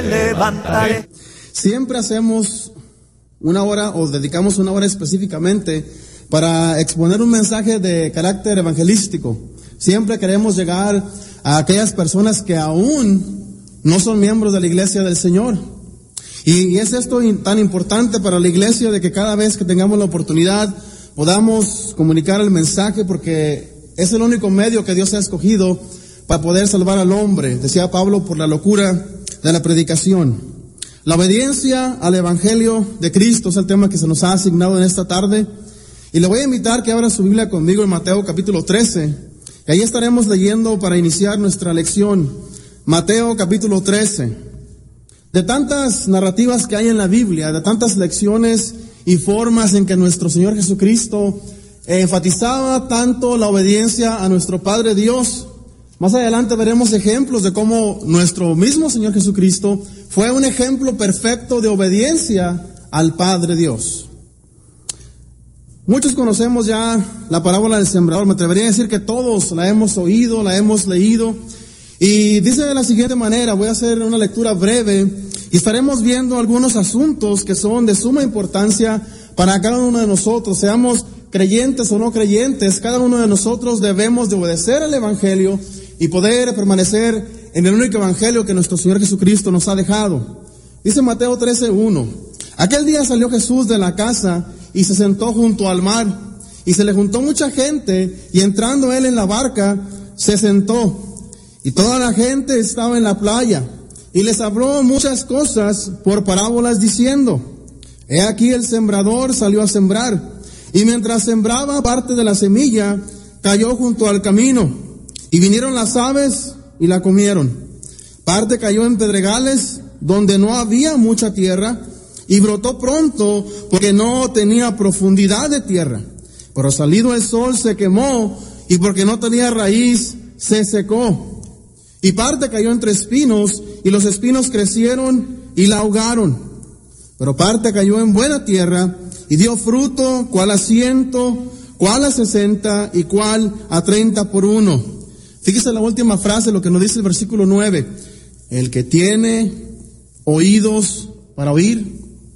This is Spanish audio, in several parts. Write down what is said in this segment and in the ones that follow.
levantaré. Siempre hacemos una hora o dedicamos una hora específicamente para exponer un mensaje de carácter evangelístico. Siempre queremos llegar a aquellas personas que aún no son miembros de la iglesia del Señor. Y es esto tan importante para la iglesia de que cada vez que tengamos la oportunidad podamos comunicar el mensaje, porque es el único medio que Dios ha escogido para poder salvar al hombre, decía Pablo, por la locura de la predicación. La obediencia al Evangelio de Cristo es el tema que se nos ha asignado en esta tarde. Y le voy a invitar que abra su Biblia conmigo en Mateo capítulo 13. Y ahí estaremos leyendo para iniciar nuestra lección. Mateo capítulo 13. De tantas narrativas que hay en la Biblia, de tantas lecciones y formas en que nuestro Señor Jesucristo enfatizaba tanto la obediencia a nuestro Padre Dios, más adelante veremos ejemplos de cómo nuestro mismo Señor Jesucristo fue un ejemplo perfecto de obediencia al Padre Dios. Muchos conocemos ya la parábola del sembrador. Me atrevería a decir que todos la hemos oído, la hemos leído. Y dice de la siguiente manera, voy a hacer una lectura breve y estaremos viendo algunos asuntos que son de suma importancia para cada uno de nosotros, seamos creyentes o no creyentes. Cada uno de nosotros debemos de obedecer al Evangelio y poder permanecer en el único Evangelio que nuestro Señor Jesucristo nos ha dejado. Dice Mateo 13:1. Aquel día salió Jesús de la casa y se sentó junto al mar, y se le juntó mucha gente, y entrando él en la barca, se sentó, y toda la gente estaba en la playa, y les habló muchas cosas por parábolas diciendo: He aquí el sembrador salió a sembrar, y mientras sembraba, parte de la semilla cayó junto al camino, y vinieron las aves y la comieron. Parte cayó en pedregales, donde no había mucha tierra, y brotó pronto, porque no tenía profundidad de tierra. Pero salido el sol se quemó, y porque no tenía raíz, se secó. Y parte cayó entre espinos, y los espinos crecieron y la ahogaron. Pero parte cayó en buena tierra, y dio fruto, cuál a 100, cuál a 60, y cuál a 30 por uno. Fíjese la última frase, lo que nos dice el versículo 9. El que tiene oídos para oír,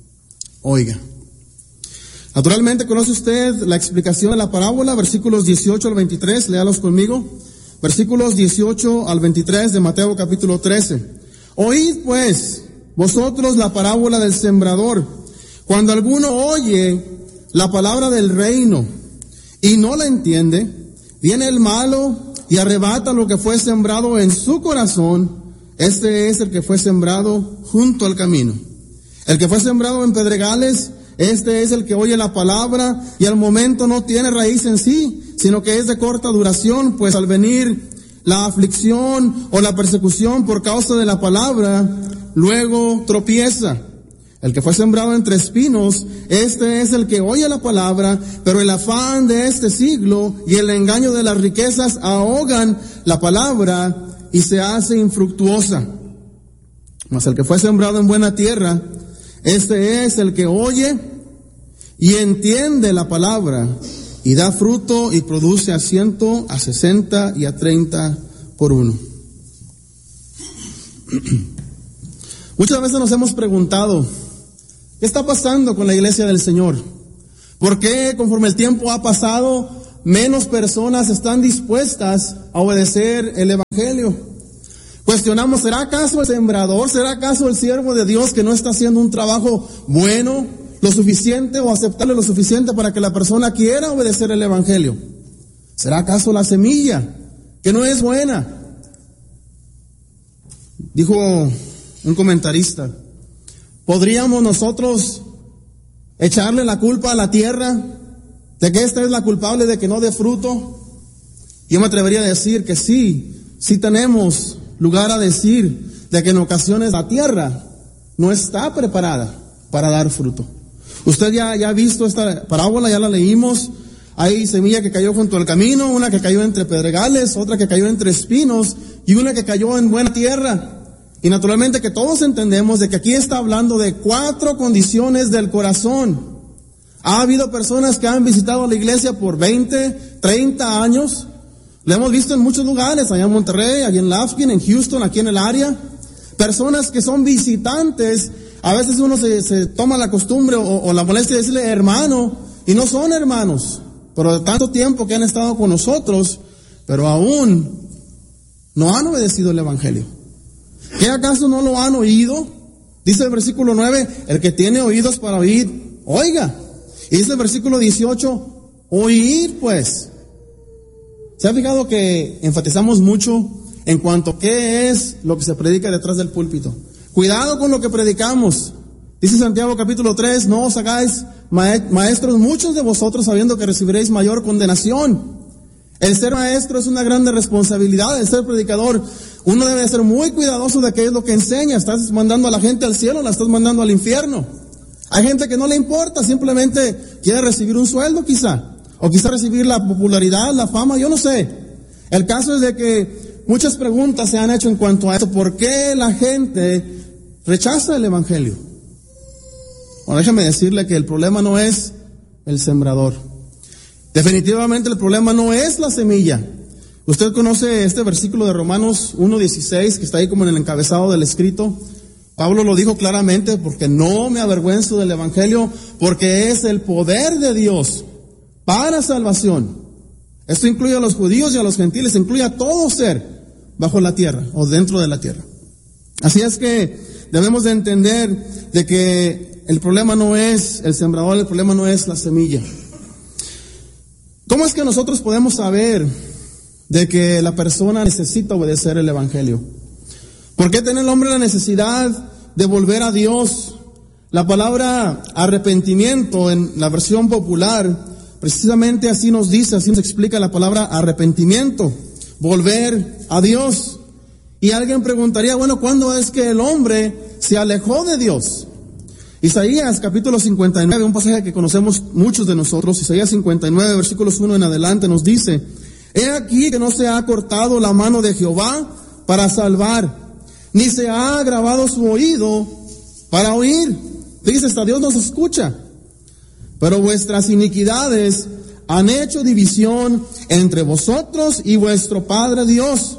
oiga. Naturalmente conoce usted la explicación de la parábola, versículos 18 al 23, léalos conmigo. Versículos 18 al 23 de Mateo capítulo 13. Oíd pues vosotros la parábola del sembrador. Cuando alguno oye la palabra del reino y no la entiende, viene el malo y arrebata lo que fue sembrado en su corazón. Este es el que fue sembrado junto al camino. El que fue sembrado en pedregales, este es el que oye la palabra y al momento no tiene raíz en sí, sino que es de corta duración, pues al venir la aflicción o la persecución por causa de la palabra, luego tropieza. El que fue sembrado entre espinos, este es el que oye la palabra, pero el afán de este siglo y el engaño de las riquezas ahogan la palabra y se hace infructuosa. Mas el que fue sembrado en buena tierra, este es el que oye y entiende la palabra y da fruto y produce a 100, a 60 y a 30 por uno. Muchas veces nos hemos preguntado, ¿qué está pasando con la iglesia del Señor? ¿Por qué conforme el tiempo ha pasado, menos personas están dispuestas a obedecer el Evangelio? Cuestionamos, ¿será acaso el sembrador, será acaso el siervo de Dios que no está haciendo un trabajo bueno, lo suficiente o aceptable lo suficiente para que la persona quiera obedecer el Evangelio? ¿Será acaso la semilla que no es buena? Dijo un comentarista, ¿podríamos nosotros echarle la culpa a la tierra de que esta es la culpable de que no dé fruto? Yo me atrevería a decir que sí tenemos lugar a decir de que en ocasiones la tierra no está preparada para dar fruto. Usted ya ha visto esta parábola, ya la leímos. Hay semilla que cayó junto al camino, una que cayó entre pedregales, otra que cayó entre espinos y una que cayó en buena tierra. Y naturalmente que todos entendemos de que aquí está hablando de 4 condiciones del corazón. Ha habido personas que han visitado la iglesia por 20, 30 años. Lo hemos visto en muchos lugares, allá en Monterrey, allá en Lafkin, en Houston, aquí en el área. Personas que son visitantes, a veces uno se toma la costumbre o la molestia de decirle hermano, y no son hermanos, pero de tanto tiempo que han estado con nosotros, pero aún no han obedecido el Evangelio. ¿Qué acaso no lo han oído? Dice el versículo 9, el que tiene oídos para oír, oiga. Y dice el versículo 18, oír pues. ¿Se ha fijado que enfatizamos mucho en cuanto a qué es lo que se predica detrás del púlpito? Cuidado con lo que predicamos. Dice Santiago capítulo 3, no os hagáis maestros muchos de vosotros sabiendo que recibiréis mayor condenación. El ser maestro es una grande responsabilidad, el ser predicador. Uno debe ser muy cuidadoso de qué es lo que enseña. ¿Estás mandando a la gente al cielo o la estás mandando al infierno? Hay gente que no le importa, simplemente quiere recibir un sueldo quizá. O quizá recibir la popularidad, la fama, yo no sé. El caso es de que muchas preguntas se han hecho en cuanto a esto. ¿Por qué la gente rechaza el Evangelio? Bueno, déjame decirle que el problema no es el sembrador. Definitivamente el problema no es la semilla. Usted conoce este versículo de Romanos 1:16 que está ahí como en el encabezado del escrito. Pablo lo dijo claramente, porque no me avergüenzo del Evangelio, porque es el poder de Dios para salvación. Esto incluye a los judíos y a los gentiles, incluye a todo ser bajo la tierra o dentro de la tierra. Así es que debemos de entender de que el problema no es el sembrador, el problema no es la semilla. ¿Cómo es que nosotros podemos saber de que la persona necesita obedecer el Evangelio? ¿Por qué tiene el hombre la necesidad de volver a Dios? La palabra arrepentimiento en la versión popular, precisamente así nos dice, así nos explica la palabra arrepentimiento, volver a Dios. Y alguien preguntaría, bueno, ¿cuándo es que el hombre se alejó de Dios? Isaías capítulo 59, un pasaje que conocemos muchos de nosotros, Isaías 59, versículos 1 en adelante, nos dice: he aquí que no se ha cortado la mano de Jehová para salvar, ni se ha agravado su oído para oír. Dice, hasta Dios nos escucha. Pero vuestras iniquidades han hecho división entre vosotros y vuestro Padre Dios.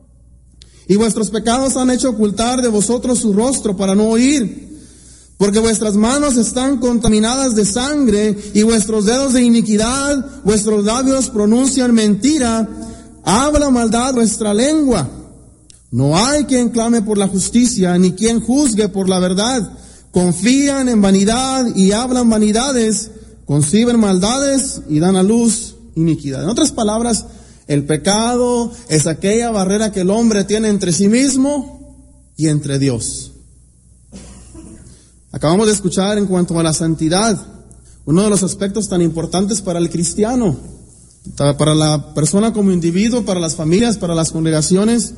Y vuestros pecados han hecho ocultar de vosotros su rostro para no oír. Porque vuestras manos están contaminadas de sangre y vuestros dedos de iniquidad, vuestros labios pronuncian mentira, habla maldad vuestra lengua. No hay quien clame por la justicia, ni quien juzgue por la verdad. Confían en vanidad y hablan vanidades, conciben maldades y dan a luz iniquidad. En otras palabras, el pecado es aquella barrera que el hombre tiene entre sí mismo y entre Dios. Acabamos de escuchar en cuanto a la santidad, uno de los aspectos tan importantes para el cristiano, para la persona como individuo, para las familias, para las congregaciones.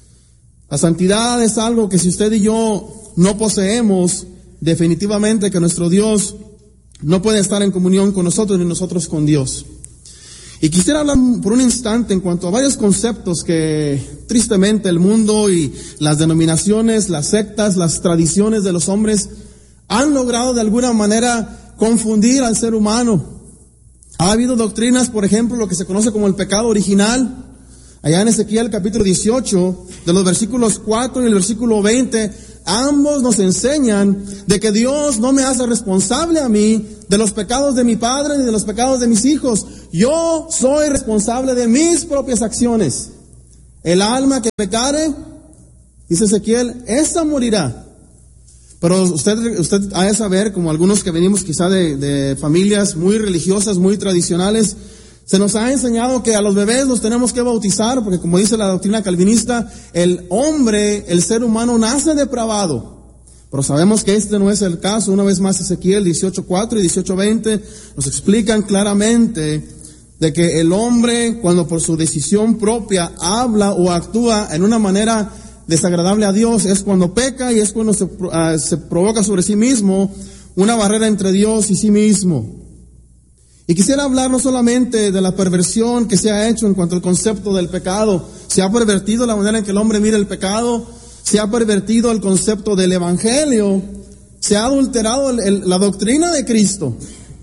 La santidad es algo que si usted y yo no poseemos, definitivamente que nuestro Dios no puede estar en comunión con nosotros ni nosotros con Dios. Y quisiera hablar por un instante en cuanto a varios conceptos que tristemente el mundo y las denominaciones, las sectas, las tradiciones de los hombres han logrado de alguna manera confundir al ser humano. Ha habido doctrinas, por ejemplo, lo que se conoce como el pecado original. Allá en Ezequiel capítulo 18, de los versículos 4 y el versículo 20, ambos nos enseñan de que Dios no me hace responsable a mí de los pecados de mi padre ni de los pecados de mis hijos. Yo soy responsable de mis propias acciones. El alma que pecare, dice Ezequiel, esta morirá. Pero usted ha de saber, como algunos que venimos quizá de familias muy religiosas, muy tradicionales, se nos ha enseñado que a los bebés los tenemos que bautizar, porque como dice la doctrina calvinista, el hombre, el ser humano nace depravado. Pero sabemos que este no es el caso. Una vez más Ezequiel 18:4 y 18:20 nos explican claramente de que el hombre, cuando por su decisión propia habla o actúa en una manera desagradable a Dios, es cuando peca y es cuando se provoca sobre sí mismo una barrera entre Dios y sí mismo. Y quisiera hablar no solamente de la perversión que se ha hecho en cuanto al concepto del pecado. Se ha pervertido la manera en que el hombre mira el pecado, se ha pervertido el concepto del Evangelio, se ha adulterado la doctrina de Cristo.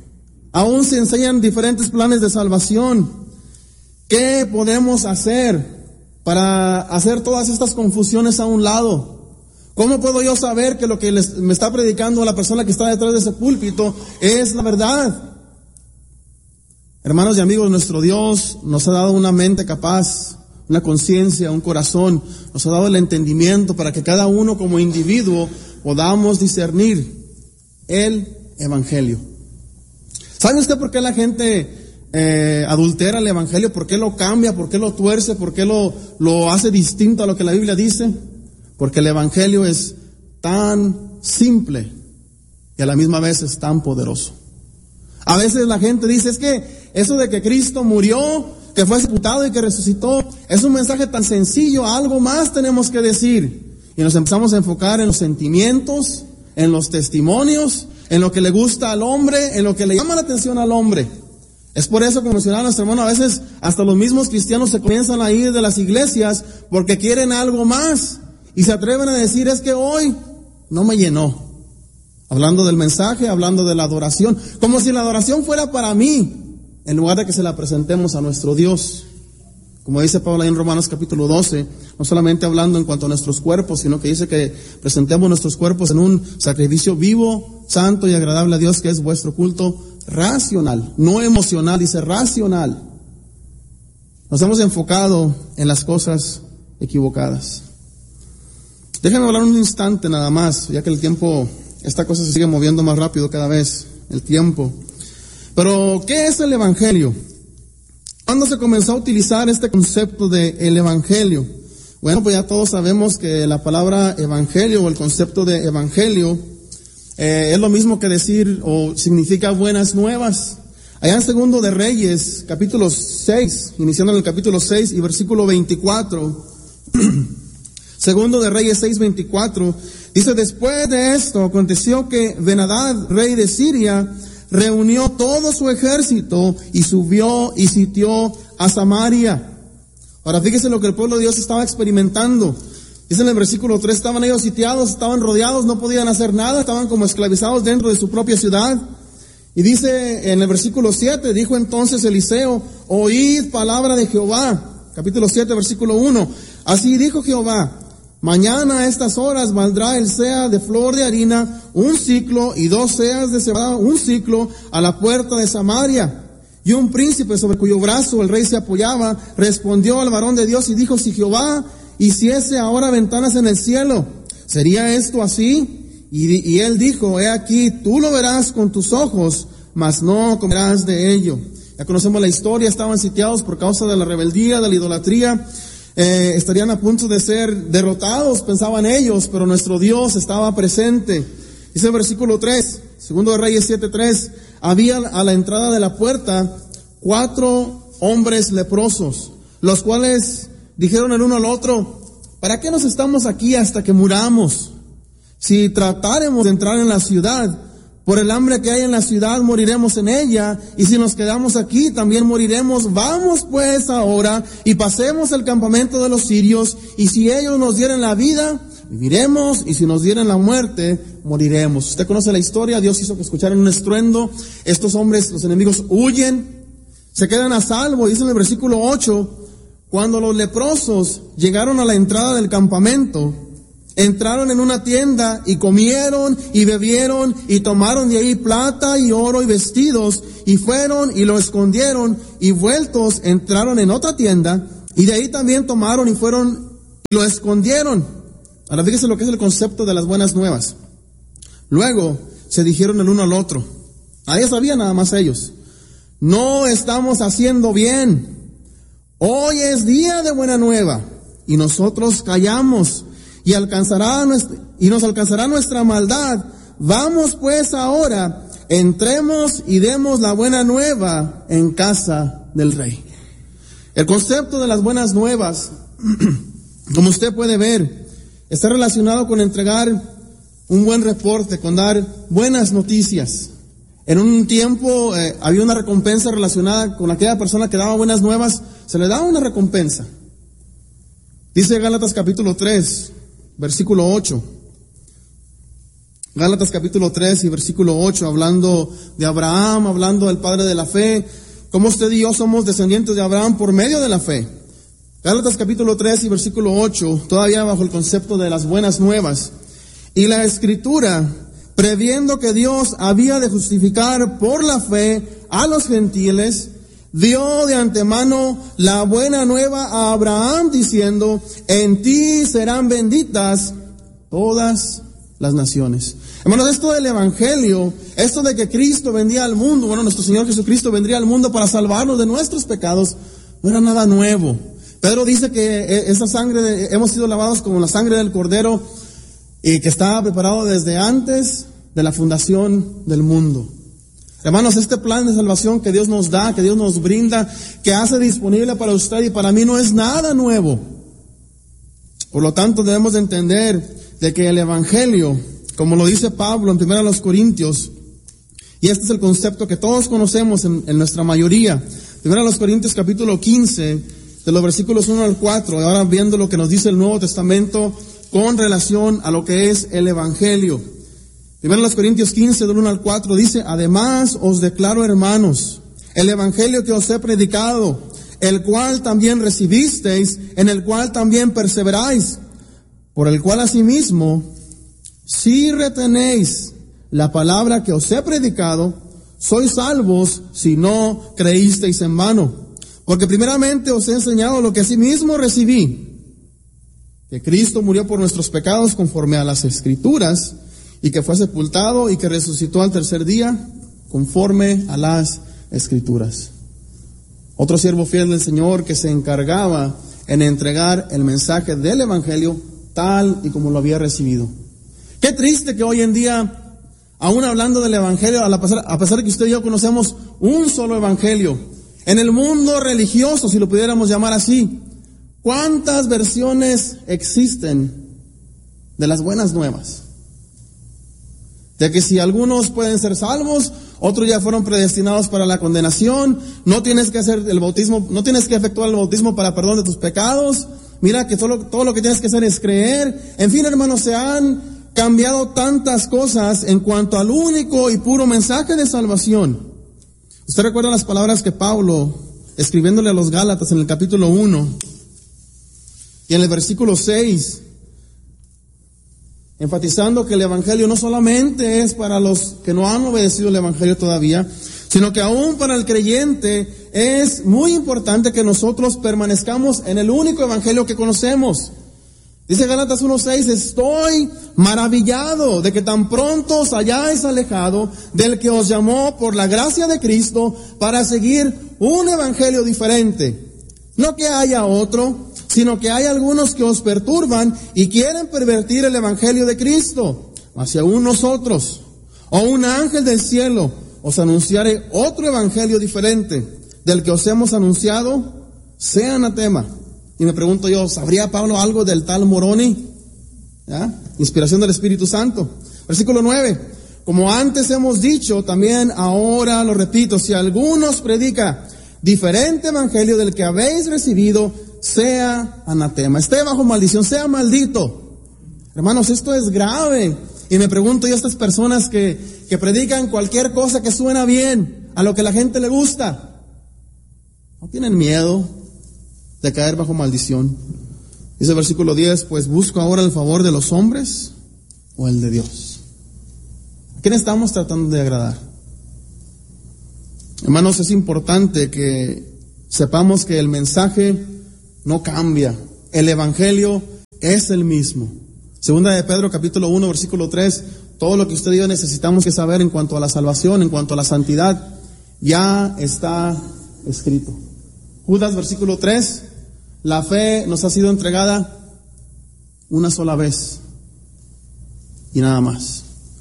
Aún se enseñan diferentes planes de salvación. ¿Qué podemos hacer para hacer todas estas confusiones a un lado? ¿Cómo puedo yo saber que lo que me está predicando la persona que está detrás de ese púlpito es la verdad? Hermanos y amigos, nuestro Dios nos ha dado una mente capaz, una conciencia, un corazón, nos ha dado el entendimiento para que cada uno como individuo podamos discernir el Evangelio. ¿Sabe usted por qué la gente adultera el Evangelio? ¿Por qué lo cambia? ¿Por qué lo tuerce? ¿Por qué lo hace distinto a lo que la Biblia dice? Porque el Evangelio es tan simple y a la misma vez es tan poderoso. A veces la gente dice, es que eso de que Cristo murió, que fue sepultado y que resucitó, es un mensaje tan sencillo, algo más tenemos que decir. Y nos empezamos a enfocar en los sentimientos, en los testimonios, en lo que le gusta al hombre, en lo que le llama la atención al hombre. Es por eso, como mencionaba nuestro hermano, a veces hasta los mismos cristianos se comienzan a ir de las iglesias porque quieren algo más. Y se atreven a decir, es que hoy no me llenó. Hablando del mensaje, hablando de la adoración, como si la adoración fuera para mí, en lugar de que se la presentemos a nuestro Dios. Como dice Pablo ahí en Romanos capítulo 12, no solamente hablando en cuanto a nuestros cuerpos, sino que dice que presentemos nuestros cuerpos en un sacrificio vivo, santo y agradable a Dios, que es vuestro culto racional, no emocional, dice racional. Nos hemos enfocado en las cosas equivocadas. Déjenme hablar un instante nada más, ya que el tiempo, esta cosa se sigue moviendo más rápido cada vez, el tiempo. Pero, ¿qué es el Evangelio? ¿Cuándo se comenzó a utilizar este concepto de el Evangelio? Bueno, pues ya todos sabemos que la palabra Evangelio o el concepto de Evangelio es lo mismo que decir o significa buenas nuevas. Allá en Segundo de Reyes, capítulo 6, iniciando en el capítulo 6 y versículo 24, Segundo de Reyes 6:24, dice, después de esto aconteció que Ben-Hadad, rey de Siria, reunió todo su ejército y subió y sitió a Samaria. Ahora fíjese lo que el pueblo de Dios estaba experimentando. Dice en el versículo 3, estaban ellos sitiados, estaban rodeados, no podían hacer nada, estaban como esclavizados dentro de su propia ciudad. Y dice en el versículo 7, dijo entonces Eliseo, oíd palabra de Jehová. Capítulo 7, versículo 1. Así dijo Jehová, mañana a estas horas valdrá el seah de flor de harina, un siclo, y 2 seas de cebada, un siclo, a la puerta de Samaria. Y un príncipe sobre cuyo brazo el rey se apoyaba, respondió al varón de Dios y dijo, si Jehová hiciese ahora ventanas en el cielo, ¿sería esto así? Y él dijo, he aquí, tú lo verás con tus ojos, mas no comerás de ello. Ya conocemos la historia, estaban sitiados por causa de la rebeldía, de la idolatría. Estarían a punto de ser derrotados, pensaban ellos, pero nuestro Dios estaba presente. Dice el versículo 3, Segundo de Reyes 7:3, había a la entrada de la puerta 4 hombres leprosos, los cuales dijeron el uno al otro, ¿para qué nos estamos aquí hasta que muramos? Si tratáremos de entrar en la ciudad, por el hambre que hay en la ciudad moriremos en ella, y si nos quedamos aquí también moriremos. Vamos pues ahora y pasemos el campamento de los sirios, y si ellos nos dieren la vida, viviremos, y si nos dieren la muerte, moriremos. Usted conoce la historia, Dios hizo que escucharan un estruendo, estos hombres, los enemigos, huyen, se quedan a salvo. Dice en el versículo 8, cuando los leprosos llegaron a la entrada del campamento, entraron en una tienda y comieron y bebieron y tomaron de ahí plata y oro y vestidos y fueron y lo escondieron y vueltos entraron en otra tienda y de ahí también tomaron y fueron y lo escondieron. Ahora fíjese lo que es el concepto de las buenas nuevas. Luego se dijeron el uno al otro, ahí sabían nada más ellos, no estamos haciendo bien, hoy es día de buena nueva y nosotros callamos. Y nos alcanzará nuestra maldad. Vamos pues ahora, entremos y demos la buena nueva en casa del rey. El concepto de las buenas nuevas, como usted puede ver, está relacionado con entregar un buen reporte, con dar buenas noticias. En un tiempo había una recompensa relacionada con aquella persona que daba buenas nuevas, se le daba una recompensa. Dice Gálatas capítulo 3, versículo 8. Gálatas capítulo 3 y versículo 8, hablando de Abraham, hablando del padre de la fe, como usted y yo somos descendientes de Abraham por medio de la fe. Gálatas capítulo 3 y versículo 8, todavía bajo el concepto de las buenas nuevas. Y la Escritura, previendo que Dios había de justificar por la fe a los gentiles, dio de antemano la buena nueva a Abraham diciendo: en ti serán benditas todas las naciones. Hermanos, esto del Evangelio, esto de que Cristo vendría al mundo, nuestro Señor Jesucristo vendría al mundo para salvarnos de nuestros pecados, no era nada nuevo. Pedro dice que esa sangre, hemos sido lavados con la sangre del Cordero, y que estaba preparado desde antes de la fundación del mundo. Hermanos, este plan de salvación que Dios nos da, que Dios nos brinda, que hace disponible para usted y para mí, no es nada nuevo. Por lo tanto, debemos de entender de que el Evangelio, como lo dice Pablo en 1 Corintios, y este es el concepto que todos conocemos en nuestra mayoría, 1 Corintios capítulo 15, de los versículos 1 al 4, ahora viendo lo que nos dice el Nuevo Testamento con relación a lo que es el Evangelio. 1 Corintios 15, del 1 al 4, dice: además os declaro, hermanos, el Evangelio que os he predicado, el cual también recibisteis, en el cual también perseveráis, por el cual asimismo, si retenéis la palabra que os he predicado, sois salvos si no creísteis en vano. Porque primeramente os he enseñado lo que asimismo recibí, que Cristo murió por nuestros pecados conforme a las Escrituras, y que fue sepultado y que resucitó al tercer día conforme a las Escrituras. Otro siervo fiel del Señor que se encargaba en entregar el mensaje del Evangelio tal y como lo había recibido. Qué triste que hoy en día, aún hablando del Evangelio, a pesar de que usted y yo conocemos un solo Evangelio, en el mundo religioso, si lo pudiéramos llamar así, ¿cuántas versiones existen de las buenas nuevas? De que si algunos pueden ser salvos, otros ya fueron predestinados para la condenación, no tienes que hacer el bautismo, no tienes que efectuar el bautismo para perdón de tus pecados, mira que todo lo que tienes que hacer es creer. En fin, hermanos, se han cambiado tantas cosas en cuanto al único y puro mensaje de salvación. ¿Usted recuerda las palabras que Pablo, escribiéndole a los Gálatas en el capítulo 1 y en el versículo 6, enfatizando que el Evangelio no solamente es para los que no han obedecido el Evangelio todavía, sino que aún para el creyente es muy importante que nosotros permanezcamos en el único Evangelio que conocemos? Dice Gálatas 1:6: estoy maravillado de que tan pronto os hayáis alejado del que os llamó por la gracia de Cristo para seguir un Evangelio diferente. No que haya otro, sino que hay algunos que os perturban y quieren pervertir el Evangelio de Cristo. Mas si aún nosotros, o un ángel del cielo, os anunciare otro Evangelio diferente del que os hemos anunciado, sea anatema. Y me pregunto yo, ¿sabría Pablo algo del tal Moroni? ¿Ya? Inspiración del Espíritu Santo. Versículo 9: como antes hemos dicho, también ahora lo repito, si alguno os predica diferente evangelio del que habéis recibido, sea anatema, esté bajo maldición, sea maldito. Hermanos, esto es grave. Y me pregunto yo, estas personas que predican cualquier cosa que suena bien, a lo que la gente le gusta, ¿no tienen miedo de caer bajo maldición? Dice el versículo 10, pues busco ahora el favor de los hombres o el de Dios. ¿A quién estamos tratando de agradar? Hermanos, es importante que sepamos que el mensaje no cambia. El evangelio es el mismo. Segunda de Pedro, capítulo 1, versículo 3, todo lo que usted y yo necesitamos que saber en cuanto a la salvación, en cuanto a la santidad, ya está escrito. Judas, versículo 3, la fe nos ha sido entregada una sola vez y nada más.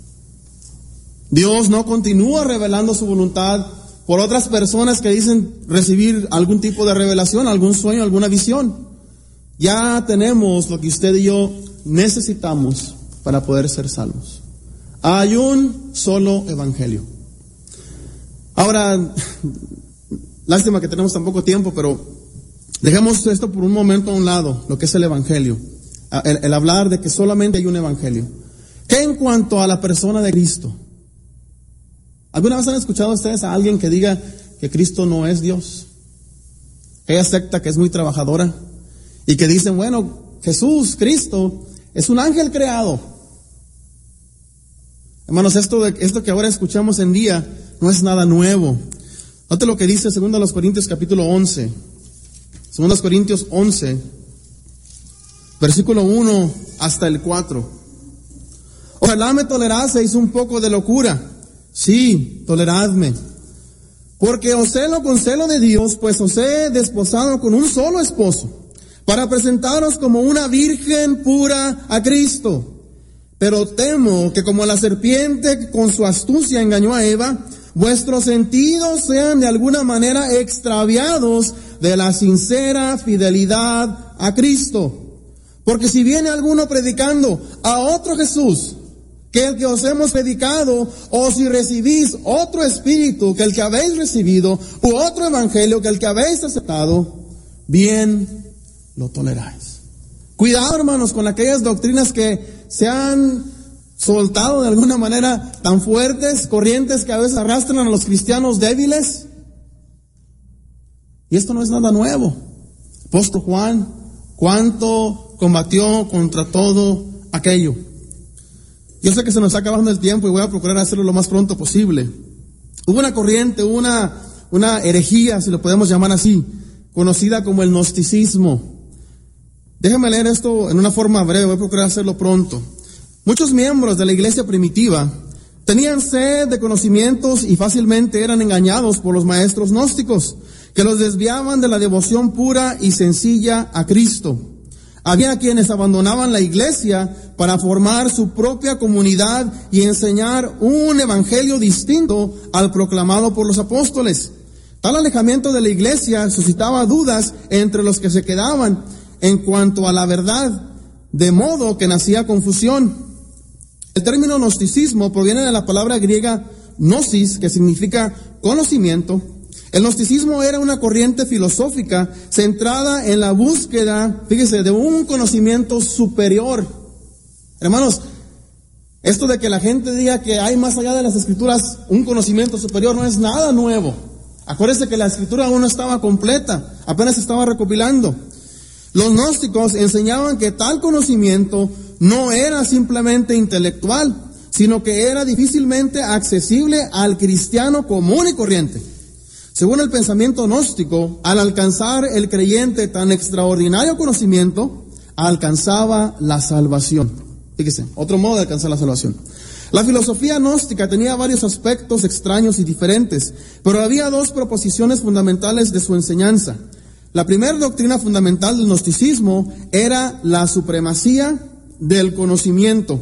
Dios no continúa revelando su voluntad por otras personas que dicen recibir algún tipo de revelación, algún sueño, alguna visión. Ya tenemos lo que usted y yo necesitamos para poder ser salvos. Hay un solo evangelio. Ahora, lástima que tenemos tan poco tiempo, pero dejemos esto por un momento a un lado, lo que es el evangelio. El hablar de que solamente hay un evangelio. ¿Qué en cuanto a la persona de Cristo? ¿Alguna vez han escuchado ustedes a alguien que diga que Cristo no es Dios? Ella secta que es muy trabajadora y que dicen, bueno, Jesús, Cristo, es un ángel creado. Hermanos, esto que ahora escuchamos en día no es nada nuevo. Note lo que dice 2 Corintios capítulo 11. 2 Corintios 11, versículo 1 hasta el 4. Ojalá me toleraseis un poco de locura. Sí, toleradme. Porque os celo con celo de Dios, pues os he desposado con un solo esposo, para presentaros como una virgen pura a Cristo. Pero temo que como la serpiente con su astucia engañó a Eva, vuestros sentidos sean de alguna manera extraviados de la sincera fidelidad a Cristo. Porque si viene alguno predicando a otro Jesús que el que os hemos predicado, o si recibís otro espíritu que el que habéis recibido, u otro evangelio que el que habéis aceptado, bien lo toleráis. Cuidado, hermanos, con aquellas doctrinas que se han soltado de alguna manera tan fuertes, corrientes que a veces arrastran a los cristianos débiles. Y esto no es nada nuevo. Apóstol Juan, cuánto combatió contra todo aquello. Yo sé que se nos está acabando el tiempo y voy a procurar hacerlo lo más pronto posible. Hubo una corriente, una herejía, si lo podemos llamar así, conocida como el gnosticismo. Déjenme leer esto en una forma breve, voy a procurar hacerlo pronto. Muchos miembros de la iglesia primitiva tenían sed de conocimientos y fácilmente eran engañados por los maestros gnósticos, que los desviaban de la devoción pura y sencilla a Cristo. Había quienes abandonaban la iglesia para formar su propia comunidad y enseñar un evangelio distinto al proclamado por los apóstoles. Tal alejamiento de la iglesia suscitaba dudas entre los que se quedaban en cuanto a la verdad, de modo que nacía confusión. El término gnosticismo proviene de la palabra griega gnosis, que significa conocimiento. El gnosticismo era una corriente filosófica centrada en la búsqueda, fíjese, de un conocimiento superior. Hermanos, esto de que la gente diga que hay más allá de las escrituras un conocimiento superior no es nada nuevo. Acuérdense que la escritura aún no estaba completa, apenas se estaba recopilando. Los gnósticos enseñaban que tal conocimiento no era simplemente intelectual, sino que era difícilmente accesible al cristiano común y corriente. Según el pensamiento gnóstico, al alcanzar el creyente tan extraordinario conocimiento, alcanzaba la salvación. Fíjese, otro modo de alcanzar la salvación. La filosofía gnóstica tenía varios aspectos extraños y diferentes, pero había dos proposiciones fundamentales de su enseñanza. La primera doctrina fundamental del gnosticismo era la supremacía del conocimiento.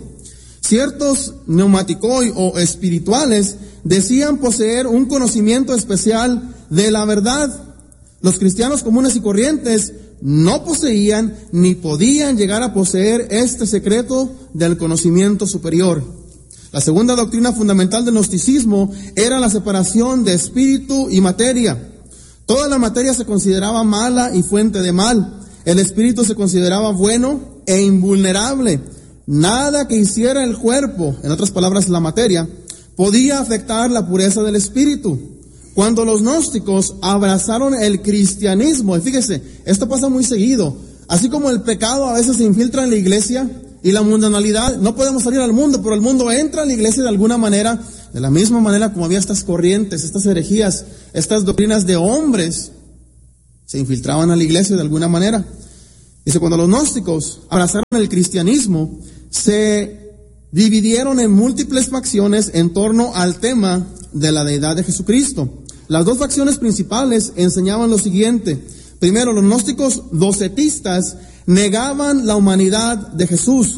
Ciertos neumaticoi o espirituales decían poseer un conocimiento especial de la verdad. Los cristianos comunes y corrientes no poseían ni podían llegar a poseer este secreto del conocimiento superior. La segunda doctrina fundamental del gnosticismo era la separación de espíritu y materia. Toda la materia se consideraba mala y fuente de mal. El espíritu se consideraba bueno e invulnerable. Nada que hiciera el cuerpo, en otras palabras la materia, podía afectar la pureza del espíritu. Cuando los gnósticos abrazaron el cristianismo, y fíjese, esto pasa muy seguido, así como el pecado a veces se infiltra en la iglesia y la mundanalidad, no podemos salir al mundo, pero el mundo entra en la iglesia de alguna manera, de la misma manera como había estas corrientes, estas herejías, estas doctrinas de hombres, se infiltraban a la iglesia de alguna manera. Dice, cuando los gnósticos abrazaron el cristianismo, se dividieron en múltiples facciones en torno al tema de la deidad de Jesucristo. Las dos facciones principales enseñaban lo siguiente. Primero, los gnósticos docetistas negaban la humanidad de Jesús.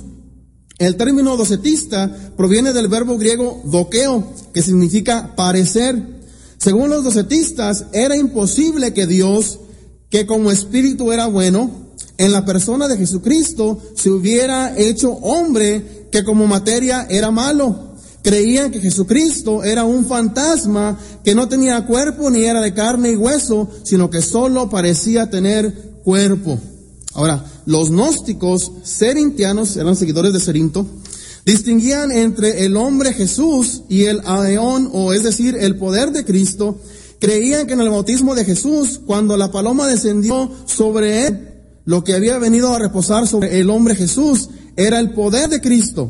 El término docetista proviene del verbo griego dokeo, que significa parecer. Según los docetistas, era imposible que Dios, que como espíritu era bueno, en la persona de Jesucristo se hubiera hecho hombre que como materia era malo. Creían que Jesucristo era un fantasma que no tenía cuerpo ni era de carne y hueso, sino que solo parecía tener cuerpo. Ahora, los gnósticos cerintianos, eran seguidores de Cerinto, distinguían entre el hombre Jesús y el aeón, o es decir, el poder de Cristo. Creían que en el bautismo de Jesús, cuando la paloma descendió sobre él, lo que había venido a reposar sobre el hombre Jesús era el poder de Cristo.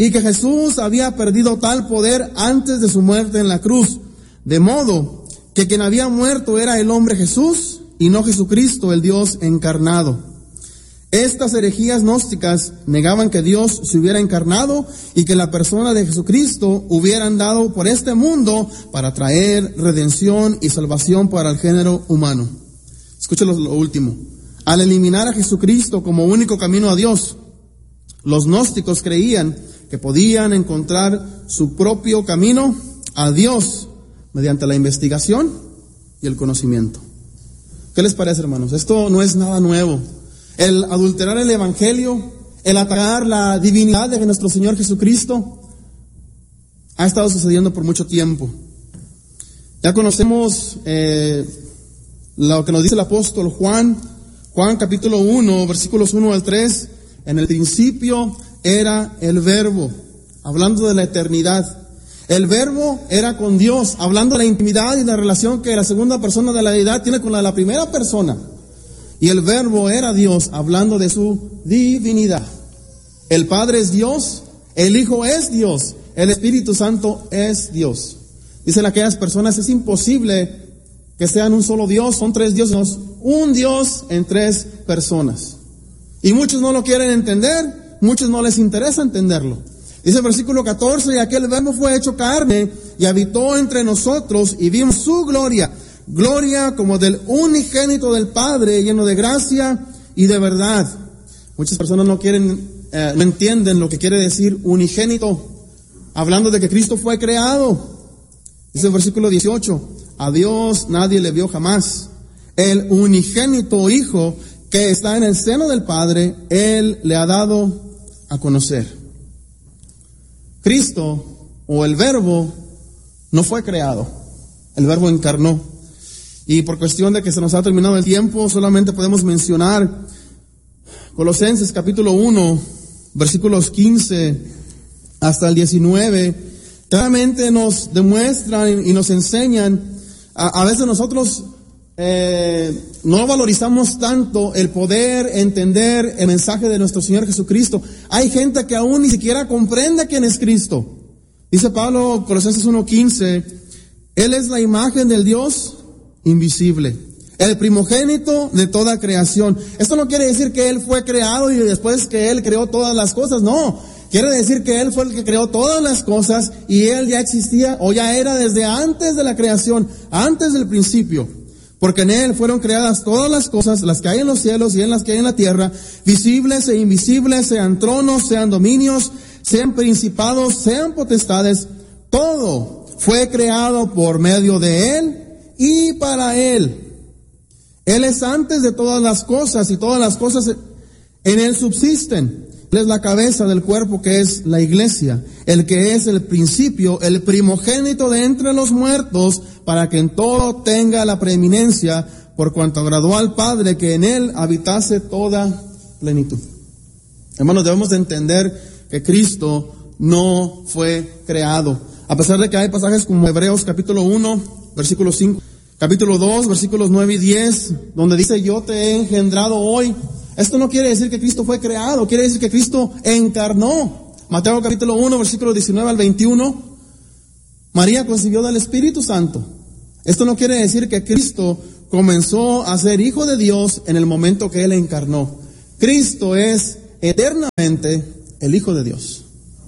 y que Jesús había perdido tal poder antes de su muerte en la cruz, de modo que quien había muerto era el hombre Jesús y no Jesucristo, el Dios encarnado. Estas herejías gnósticas negaban que Dios se hubiera encarnado y que la persona de Jesucristo hubiera andado por este mundo para traer redención y salvación para el género humano. Escúchalo lo último. Al eliminar a Jesucristo como único camino a Dios, los gnósticos creían que podían encontrar su propio camino a Dios mediante la investigación y el conocimiento. ¿Qué les parece, hermanos? Esto no es nada nuevo. El adulterar el evangelio, el atacar la divinidad de nuestro Señor Jesucristo, ha estado sucediendo por mucho tiempo. Ya conocemos lo que nos dice el apóstol Juan capítulo 1, versículos 1 al 3. En el principio era el Verbo, hablando de la eternidad. El Verbo era con Dios, hablando de la intimidad y la relación que la segunda persona de la deidad tiene con la primera persona. Y el Verbo era Dios, hablando de su divinidad. El Padre es Dios, el Hijo es Dios, el Espíritu Santo es Dios. Dicen aquellas personas, es imposible que sean un solo Dios, son tres dioses, un Dios en tres personas. Y muchos no lo quieren entender, muchos no les interesa entenderlo. Dice el versículo 14, y aquel Verbo fue hecho carne y habitó entre nosotros y vimos su gloria. Gloria como del unigénito del Padre, lleno de gracia y de verdad. Muchas personas no entienden lo que quiere decir unigénito, hablando de que Cristo fue creado. Dice el versículo 18, a Dios nadie le vio jamás. El unigénito Hijo que está en el seno del Padre, Él le ha dado a conocer. Cristo, o el Verbo, no fue creado. El Verbo encarnó. Y por cuestión de que se nos ha terminado el tiempo, solamente podemos mencionar Colosenses capítulo 1, versículos 15 hasta el 19. Claramente nos demuestran y nos enseñan, a veces nosotros no valorizamos tanto el poder entender el mensaje de nuestro Señor Jesucristo. Hay gente que aún ni siquiera comprende quién es Cristo. Dice Pablo, Colosenses 1:15, Él es la imagen del Dios invisible, el primogénito de toda creación. Esto no quiere decir que Él fue creado y después que Él creó todas las cosas, no. Quiere decir que Él fue el que creó todas las cosas y Él ya existía o ya era desde antes de la creación, antes del principio. Porque en Él fueron creadas todas las cosas, las que hay en los cielos y en las que hay en la tierra, visibles e invisibles, sean tronos, sean dominios, sean principados, sean potestades. Todo fue creado por medio de Él y para Él. Él es antes de todas las cosas y todas las cosas en Él subsisten. Él es la cabeza del cuerpo que es la iglesia, el que es el principio, el primogénito de entre los muertos, para que en todo tenga la preeminencia, por cuanto agradó al Padre que en Él habitase toda plenitud. Hermanos, debemos de entender que Cristo no fue creado. A pesar de que hay pasajes como Hebreos capítulo 1, versículo 5, capítulo 2, versículos 9 y 10, donde dice, yo te he engendrado hoy. Esto no quiere decir que Cristo fue creado, quiere decir que Cristo encarnó. Mateo capítulo 1, versículos 19 al 21, María concibió del Espíritu Santo. Esto no quiere decir que Cristo comenzó a ser hijo de Dios en el momento que Él encarnó. Cristo es eternamente el Hijo de Dios.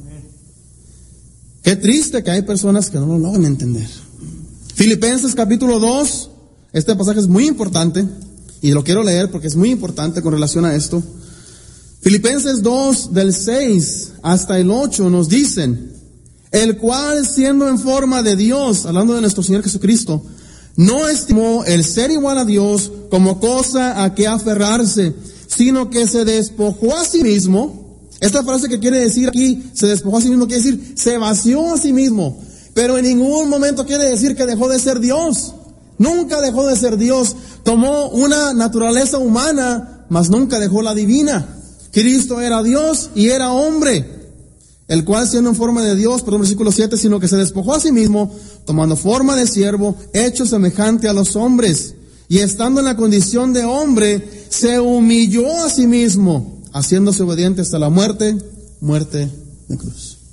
Qué triste que hay personas que no lo logran entender. Filipenses capítulo 2, este pasaje es muy importante y lo quiero leer porque es muy importante con relación a esto. Filipenses 2 del 6 hasta el 8 nos dicen, el cual siendo en forma de Dios, hablando de nuestro Señor Jesucristo, no estimó el ser igual a Dios como cosa a que aferrarse, sino que se despojó a sí mismo. Esta frase que quiere decir aquí, se despojó a sí mismo, quiere decir, se vació a sí mismo. Pero en ningún momento quiere decir que dejó de ser Dios. Nunca dejó de ser Dios. Tomó una naturaleza humana, mas nunca dejó la divina. Cristo era Dios y era hombre, el cual siendo en forma de Dios, versículo 7, sino que se despojó a sí mismo, tomando forma de siervo, hecho semejante a los hombres, y estando en la condición de hombre, se humilló a sí mismo, haciéndose obediente hasta la muerte de cruz.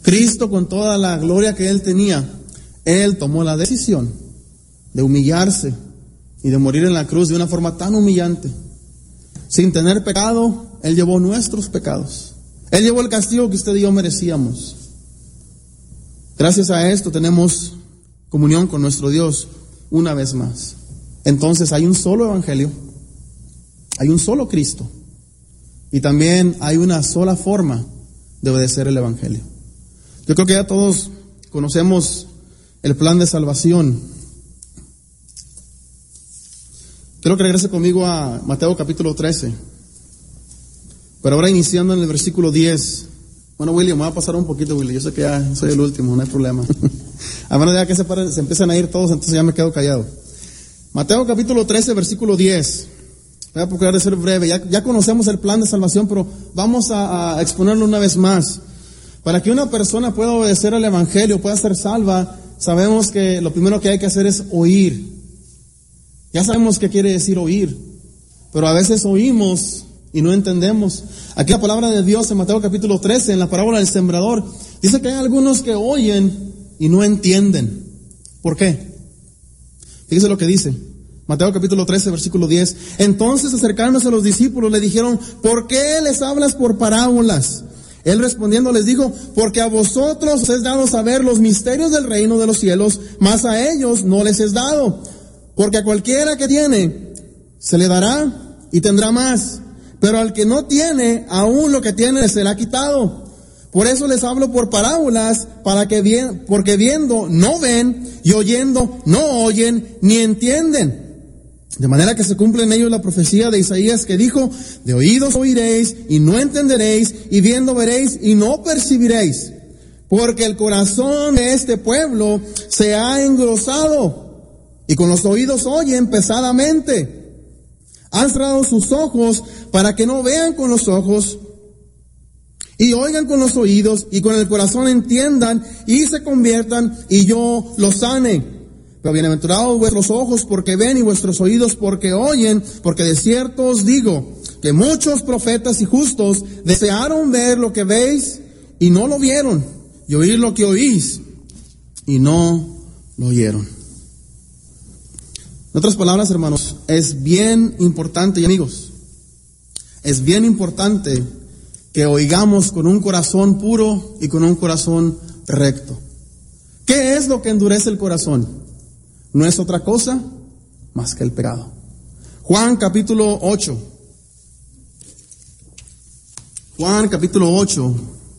Cristo, con toda la gloria que Él tenía, Él tomó la decisión de humillarse y de morir en la cruz de una forma tan humillante. Sin tener pecado, Él llevó nuestros pecados. Él llevó el castigo que usted y yo merecíamos. Gracias a esto tenemos comunión con nuestro Dios una vez más. Entonces hay un solo evangelio, hay un solo Cristo, y también hay una sola forma de obedecer el evangelio. Yo creo que ya todos conocemos el plan de salvación. Quiero que regrese conmigo a Mateo capítulo 13, pero ahora iniciando en el versículo 10. Bueno, William, me va a pasar un poquito, William, yo sé que ya soy el último, no hay problema. A menos ya que se empiezan a ir todos, entonces ya me quedo callado. Mateo capítulo 13, versículo 10. Voy a procurar de ser breve. Ya conocemos el plan de salvación, pero vamos a exponerlo una vez más. Para que una persona pueda obedecer al evangelio, pueda ser salva, sabemos que lo primero que hay que hacer es oír. Ya sabemos qué quiere decir oír, pero a veces oímos y no entendemos. Aquí la palabra de Dios en Mateo capítulo 13, en la parábola del sembrador, dice que hay algunos que oyen y no entienden. ¿Por qué? Fíjese lo que dice. Mateo capítulo 13, versículo 10. Entonces, acercándose a los discípulos, le dijeron: ¿por qué les hablas por parábolas? Él respondiendo les dijo: porque a vosotros os es dado saber los misterios del reino de los cielos, mas a ellos no les es dado. Porque a cualquiera que tiene, se le dará y tendrá más. Pero al que no tiene, aún lo que tiene le será quitado. Por eso les hablo por parábolas, porque viendo no ven, y oyendo no oyen ni entienden. De manera que se cumple en ellos la profecía de Isaías que dijo: de oídos oiréis y no entenderéis, y viendo veréis y no percibiréis. Porque el corazón de este pueblo se ha engrosado, y con los oídos oyen pesadamente. Han cerrado sus ojos para que no vean con los ojos, y oigan con los oídos, y con el corazón entiendan, y se conviertan, y yo los sane. Pero bienaventurados vuestros ojos porque ven, y vuestros oídos porque oyen, porque de cierto os digo, que muchos profetas y justos desearon ver lo que veis, y no lo vieron, y oír lo que oís, y no lo oyeron. En otras palabras, hermanos, es bien importante, y amigos, es bien importante que oigamos con un corazón puro y con un corazón recto. ¿Qué es lo que endurece el corazón? No es otra cosa más que el pecado. Juan capítulo 8. Juan capítulo 8.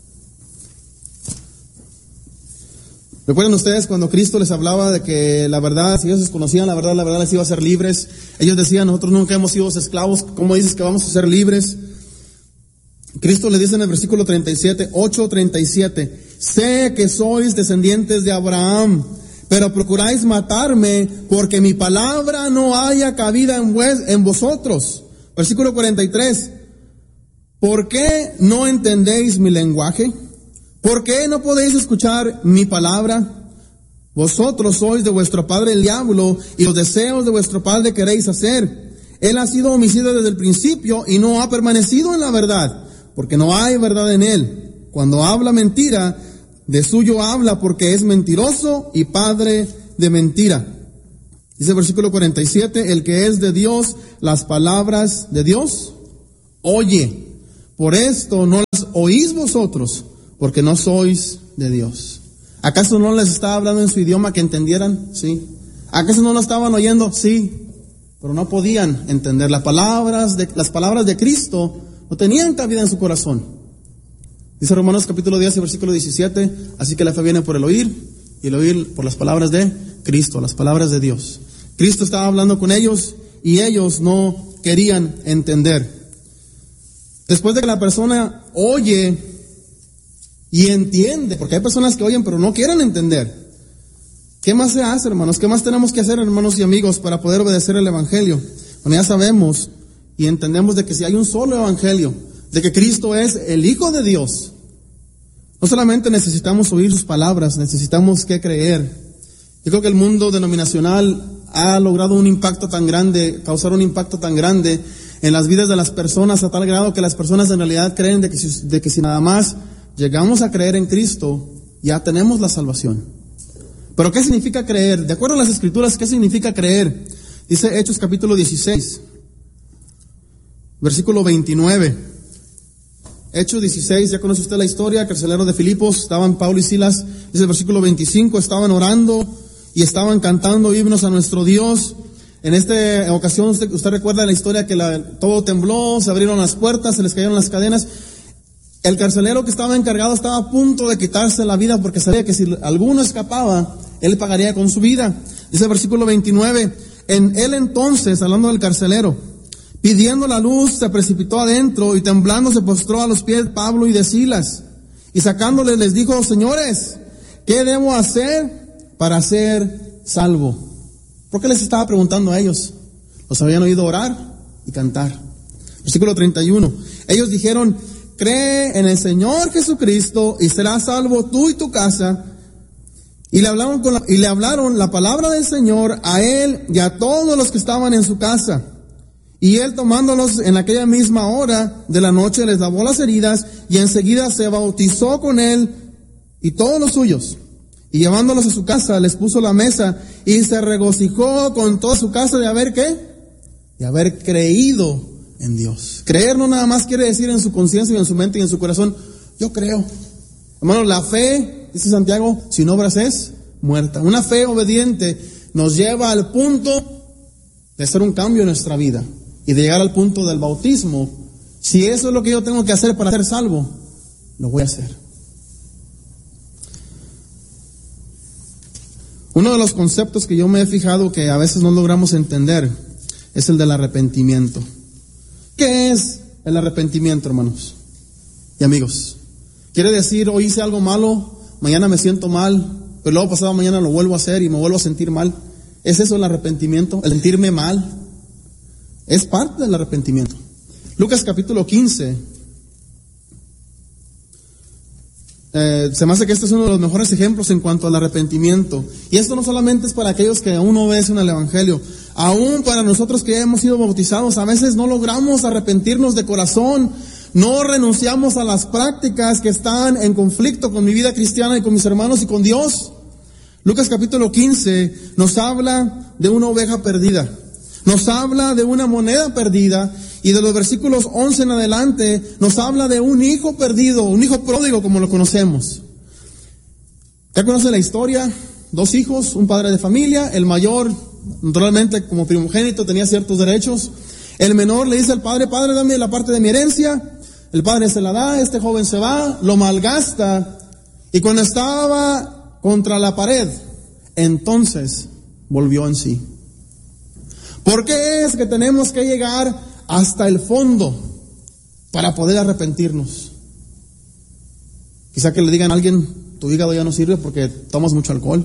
¿Recuerdan ustedes cuando Cristo les hablaba de que la verdad, si ellos conocían la verdad les iba a hacer libres? Ellos decían: nosotros nunca hemos sido esclavos, ¿cómo dices que vamos a ser libres? Cristo le dice en el versículo 37, 8:37, sé que sois descendientes de Abraham, pero procuráis matarme porque mi palabra no haya cabida en vosotros. Versículo 43, ¿por qué no entendéis mi lenguaje? ¿Por qué no podéis escuchar mi palabra? Vosotros sois de vuestro padre el diablo, y los deseos de vuestro padre queréis hacer. Él ha sido homicida desde el principio y no ha permanecido en la verdad, porque no hay verdad en él. Cuando habla mentira, de suyo habla, porque es mentiroso y padre de mentira. Dice el versículo 47, el que es de Dios, las palabras de Dios oye. Por esto no las oís vosotros, porque no sois de Dios. ¿Acaso no les estaba hablando en su idioma que entendieran? Sí. ¿Acaso no lo estaban oyendo? Sí. Pero no podían entender. Las palabras de Cristo no tenían cabida en su corazón. Dice Romanos capítulo 10, versículo 17, así que la fe viene por el oír, y el oír por las palabras de Cristo, las palabras de Dios. Cristo estaba hablando con ellos y ellos no querían entender. Después de que la persona oye y entiende, porque hay personas que oyen pero no quieren entender, ¿qué más se hace, hermanos? ¿Qué más tenemos que hacer, hermanos y amigos, para poder obedecer el evangelio? Bueno, ya sabemos y entendemos de que si hay un solo evangelio, de que Cristo es el Hijo de Dios, no solamente necesitamos oír sus palabras, necesitamos que creer. Yo creo que el mundo denominacional ha logrado un impacto tan grande, causar un impacto tan grande en las vidas de las personas, a tal grado que las personas en realidad creen de que si nada más llegamos a creer en Cristo, ya tenemos la salvación. Pero ¿qué significa creer? De acuerdo a las Escrituras, ¿qué significa creer? Dice Hechos capítulo 16, versículo 29. Hechos 16, ya conoce usted la historia, carcelero de Filipos, estaban Pablo y Silas, dice el versículo 25, estaban orando y estaban cantando himnos a nuestro Dios. En esta ocasión usted recuerda la historia que todo tembló, se abrieron las puertas, se les cayeron las cadenas. El carcelero que estaba encargado estaba a punto de quitarse la vida porque sabía que si alguno escapaba, él pagaría con su vida. Dice el versículo 29, en él entonces, hablando del carcelero, pidiendo la luz, se precipitó adentro y temblando se postró a los pies de Pablo y de Silas. Y sacándoles les dijo, señores, ¿qué debo hacer para ser salvo? ¿Por qué les estaba preguntando a ellos? Los habían oído orar y cantar. Versículo 31. Ellos dijeron, cree en el Señor Jesucristo y serás salvo tú y tu casa. Y le hablaron la palabra del Señor a él y a todos los que estaban en su casa. Y él, tomándolos en aquella misma hora de la noche, les lavó las heridas y enseguida se bautizó con él y todos los suyos. Y llevándolos a su casa, les puso la mesa y se regocijó con toda su casa de haber ¿qué? De haber creído en Dios. Creer no nada más quiere decir en su conciencia y en su mente y en su corazón, yo creo. Hermanos, la fe, dice Santiago, sin obras es muerta. Una fe obediente nos lleva al punto de hacer un cambio en nuestra vida y de llegar al punto del bautismo. Si eso es lo que yo tengo que hacer para ser salvo, lo voy a hacer. Uno de los conceptos que yo me he fijado que a veces no logramos entender es el del arrepentimiento. ¿Qué es el arrepentimiento, hermanos y amigos? Quiere decir, hoy hice algo malo, mañana me siento mal, pero luego pasado mañana lo vuelvo a hacer y me vuelvo a sentir mal. ¿Es eso el arrepentimiento? ¿El sentirme mal? Es parte del arrepentimiento. Lucas capítulo 15. Se me hace que este es uno de los mejores ejemplos en cuanto al arrepentimiento. Y esto no solamente es para aquellos que aún no obedecen al Evangelio. Aún para nosotros que ya hemos sido bautizados, a veces no logramos arrepentirnos de corazón. No renunciamos a las prácticas que están en conflicto con mi vida cristiana y con mis hermanos y con Dios. Lucas capítulo 15 nos habla de una oveja perdida. Nos habla de una moneda perdida. Y de los versículos 11 en adelante nos habla de un hijo perdido, un hijo pródigo como lo conocemos. ¿Ya conoce la historia? 2 hijos, un padre de familia. El mayor, naturalmente como primogénito, tenía ciertos derechos. El menor le dice al padre, padre, dame la parte de mi herencia. El padre se la da, este joven se va, lo malgasta. Y cuando estaba contra la pared, entonces volvió en sí. ¿Por qué es que tenemos que llegar hasta el fondo para poder arrepentirnos? Quizá que le digan a alguien, tu hígado ya no sirve porque tomas mucho alcohol,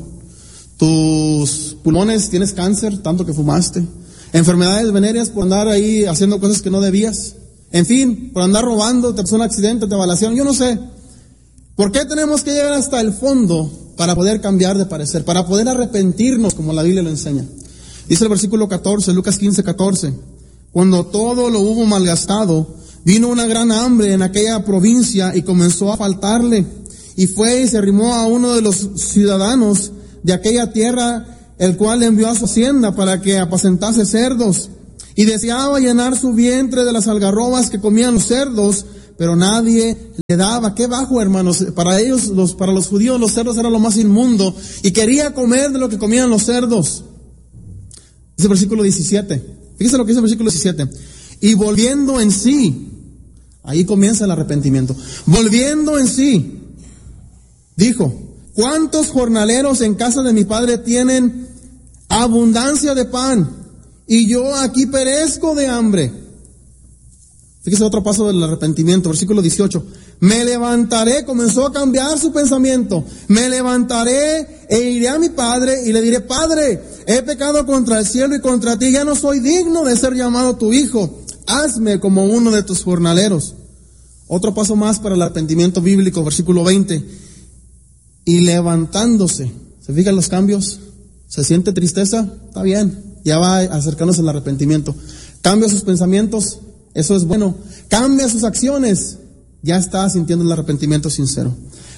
tus pulmones, tienes cáncer, tanto que fumaste, enfermedades venéreas por andar ahí haciendo cosas que no debías, en fin, por andar robando, te pasó un accidente, te balacearon, yo no sé. ¿Por qué tenemos que llegar hasta el fondo para poder cambiar de parecer, para poder arrepentirnos como la Biblia lo enseña? Dice el versículo 14, Lucas 15, 14. Cuando todo lo hubo malgastado, vino una gran hambre en aquella provincia y comenzó a faltarle. Y fue y se arrimó a uno de los ciudadanos de aquella tierra, el cual le envió a su hacienda para que apacentase cerdos. Y deseaba llenar su vientre de las algarrobas que comían los cerdos, pero nadie le daba. Qué bajo, hermanos. Para ellos, para los judíos, los cerdos eran lo más inmundo. Y quería comer de lo que comían los cerdos. Dice el versículo 17. Fíjese lo que dice el versículo 17. Y volviendo en sí, ahí comienza el arrepentimiento. Volviendo en sí, dijo, ¿cuántos jornaleros en casa de mi padre tienen abundancia de pan? Y yo aquí perezco de hambre. Fíjese otro paso del arrepentimiento, versículo 18. Me levantaré, comenzó a cambiar su pensamiento. Me levantaré e iré a mi padre y le diré, Padre, he pecado contra el cielo y contra ti, ya no soy digno de ser llamado tu hijo. Hazme como uno de tus jornaleros. Otro paso más para el arrepentimiento bíblico, versículo 20. Y levantándose, ¿se fijan los cambios? ¿Se siente tristeza? Está bien, ya va acercándose al arrepentimiento. Cambia sus pensamientos, eso es bueno. Cambia sus acciones, ya está sintiendo el arrepentimiento sincero.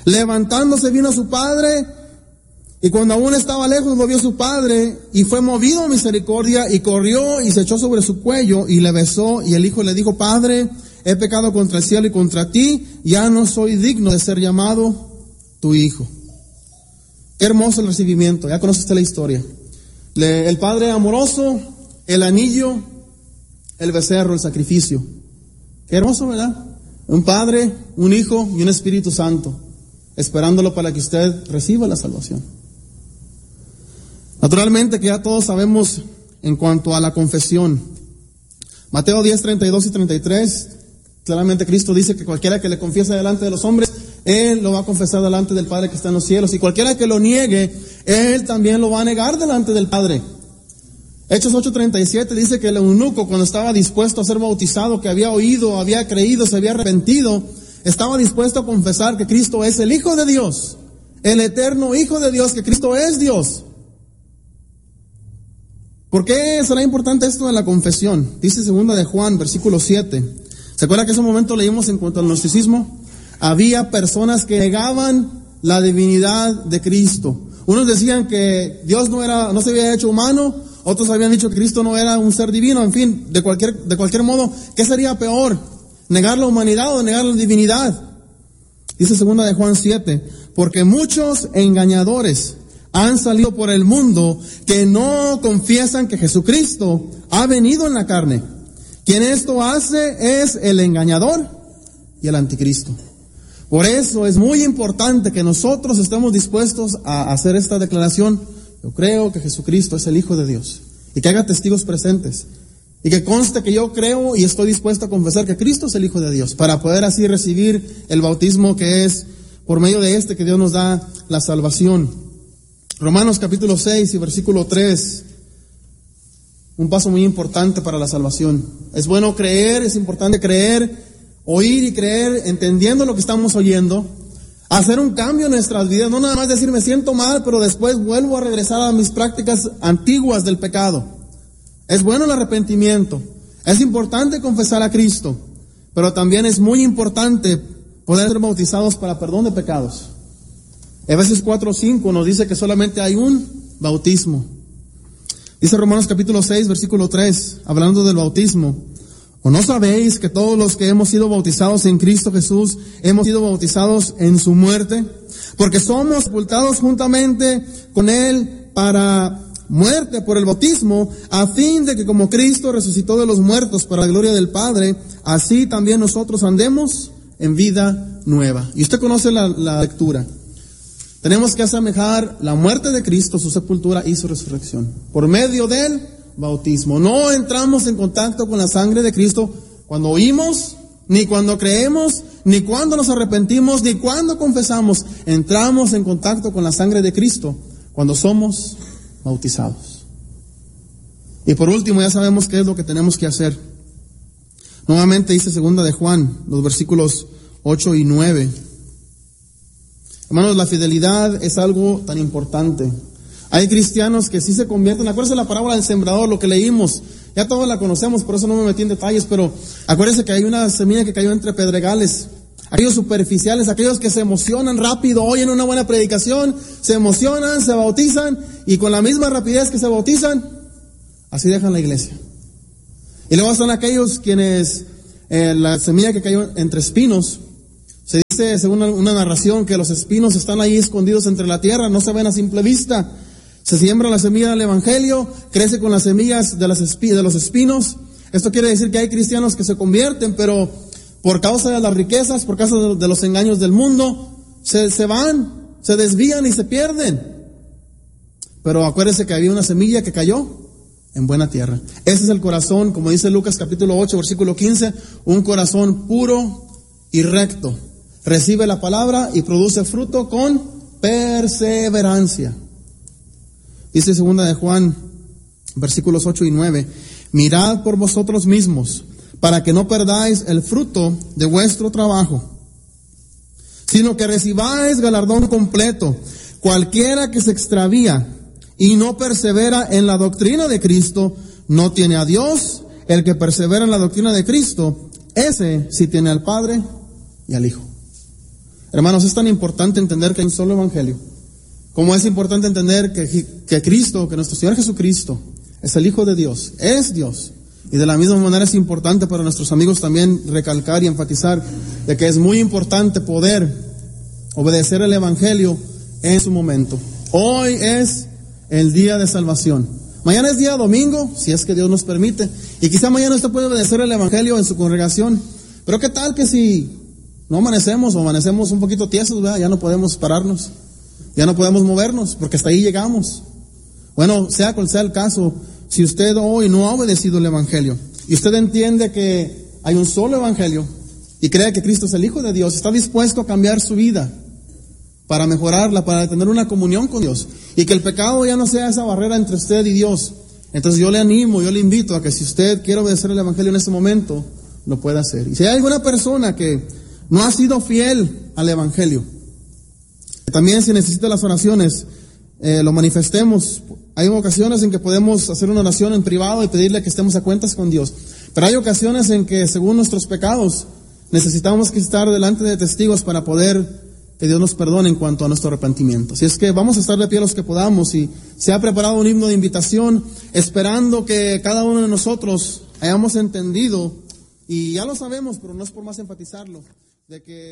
Levantándose vino a su padre, y cuando aún estaba lejos lo vio su padre, y fue movido a misericordia, y corrió y se echó sobre su cuello, y le besó, y el hijo le dijo: Padre, he pecado contra el cielo y contra ti, ya no soy digno de ser llamado tu hijo. Qué hermoso el recibimiento, ya conoce usted la historia. El padre amoroso, el anillo, el becerro, el sacrificio. Qué hermoso, ¿verdad? Un padre, un hijo y un Espíritu Santo, esperándolo para que usted reciba la salvación. Naturalmente que ya todos sabemos en cuanto a la confesión. Mateo 10, 32 y 33, claramente Cristo dice que cualquiera que le confiese delante de los hombres, Él lo va a confesar delante del Padre que está en los cielos. Y cualquiera que lo niegue, Él también lo va a negar delante del Padre. Hechos 8:37 dice que el eunuco, cuando estaba dispuesto a ser bautizado, que había oído, había creído, se había arrepentido, estaba dispuesto a confesar que Cristo es el Hijo de Dios, el eterno Hijo de Dios, que Cristo es Dios. ¿Por qué será importante esto de la confesión? Dice 2 de Juan, versículo 7. ¿Se acuerda que en ese momento leímos en cuanto al gnosticismo? Había personas que negaban la divinidad de Cristo. Unos decían que Dios no se había hecho humano, otros habían dicho que Cristo no era un ser divino. En fin, de cualquier modo, ¿qué sería peor? ¿Negar la humanidad o negar la divinidad? Dice 2 de Juan 7, porque muchos engañadores han salido por el mundo que no confiesan que Jesucristo ha venido en la carne. Quien esto hace es el engañador y el anticristo. Por eso es muy importante que nosotros estemos dispuestos a hacer esta declaración: yo creo que Jesucristo es el Hijo de Dios, y que haga testigos presentes, y que conste que yo creo y estoy dispuesto a confesar que Cristo es el Hijo de Dios, para poder así recibir el bautismo que es por medio de este que Dios nos da la salvación. Romanos capítulo 6 y versículo 3, un paso muy importante para la salvación. Es bueno creer, es importante creer, oír y creer, entendiendo lo que estamos oyendo, hacer un cambio en nuestras vidas, no nada más decir me siento mal, pero después vuelvo a regresar a mis prácticas antiguas del pecado. Es bueno el arrepentimiento, es importante confesar a Cristo, pero también es muy importante poder ser bautizados para perdón de pecados. Efesios 4:5 nos dice que solamente hay un bautismo. Dice Romanos capítulo 6, versículo 3, hablando del bautismo: ¿o no sabéis que todos los que hemos sido bautizados en Cristo Jesús hemos sido bautizados en su muerte? Porque somos sepultados juntamente con Él para muerte por el bautismo, a fin de que como Cristo resucitó de los muertos para la gloria del Padre, así también nosotros andemos en vida nueva. Y usted conoce la lectura. Tenemos que asemejar la muerte de Cristo, su sepultura y su resurrección, por medio del bautismo. No entramos en contacto con la sangre de Cristo cuando oímos, ni cuando creemos, ni cuando nos arrepentimos, ni cuando confesamos. Entramos en contacto con la sangre de Cristo cuando somos bautizados. Y por último, ya sabemos qué es lo que tenemos que hacer. Nuevamente dice 2 de Juan, los versículos 8 y 9. Hermanos, la fidelidad es algo tan importante. Hay cristianos que sí se convierten. Acuérdense la parábola del sembrador, lo que leímos. Ya todos la conocemos, por eso no me metí en detalles, pero acuérdense que hay una semilla que cayó entre pedregales. Aquellos superficiales, aquellos que se emocionan rápido, oyen una buena predicación, se emocionan, se bautizan, y con la misma rapidez que se bautizan, así dejan la iglesia. Y luego están aquellos quienes, la semilla que cayó entre espinos. Se dice, según una narración, que los espinos están ahí escondidos entre la tierra, no se ven a simple vista. Se siembra la semilla del evangelio, crece con las semillas de los espinos. Esto quiere decir que hay cristianos que se convierten, pero por causa de las riquezas, por causa de los engaños del mundo, se van, se desvían y se pierden. Pero acuérdense que había una semilla que cayó en buena tierra. Ese es el corazón, como dice Lucas capítulo 8, versículo 15, un corazón puro y recto. Recibe la palabra y produce fruto con perseverancia. Dice 2 de Juan, versículos 8 y 9, mirad por vosotros mismos, para que no perdáis el fruto de vuestro trabajo, sino que recibáis galardón completo. Cualquiera que se extravía y no persevera en la doctrina de Cristo, no tiene a Dios. El que persevera en la doctrina de Cristo, ese sí tiene al Padre y al Hijo. Hermanos, es tan importante entender que hay un solo evangelio, como es importante entender que Cristo, que nuestro Señor Jesucristo, es el Hijo de Dios, es Dios. Y de la misma manera es importante para nuestros amigos también recalcar y enfatizar de que es muy importante poder obedecer el evangelio en su momento. Hoy es el día de salvación. Mañana es día domingo, si es que Dios nos permite. Y quizá mañana usted puede obedecer el evangelio en su congregación. Pero qué tal que si no amanecemos o amanecemos un poquito tiesos, ¿verdad? Ya no podemos pararnos, ya no podemos movernos, porque hasta ahí llegamos. Bueno, sea cual sea el caso, si usted hoy no ha obedecido el evangelio y usted entiende que hay un solo evangelio y cree que Cristo es el Hijo de Dios, está dispuesto a cambiar su vida para mejorarla, para tener una comunión con Dios y que el pecado ya no sea esa barrera entre usted y Dios, entonces yo le animo, yo le invito a que si usted quiere obedecer el evangelio en este momento, lo pueda hacer. Y si hay alguna persona que no ha sido fiel al evangelio, también si necesita las oraciones, lo manifestemos. Hay ocasiones en que podemos hacer una oración en privado y pedirle que estemos a cuentas con Dios, pero hay ocasiones en que según nuestros pecados necesitamos que estar delante de testigos para poder que Dios nos perdone en cuanto a nuestro arrepentimiento. Así es que vamos a estar de pie los que podamos, y se ha preparado un himno de invitación esperando que cada uno de nosotros hayamos entendido, y ya lo sabemos, pero no es por más enfatizarlo, de que